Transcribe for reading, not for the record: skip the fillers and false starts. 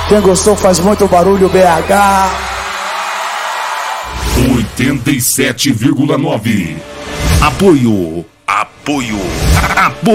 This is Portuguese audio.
Quem gostou faz muito barulho, BH. 87,9. Apoio.